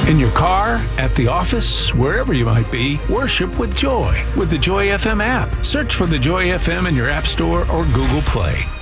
In your car, at the office, wherever you might be, worship with joy with the Joy FM app. Search for the Joy FM in your App Store or Google Play.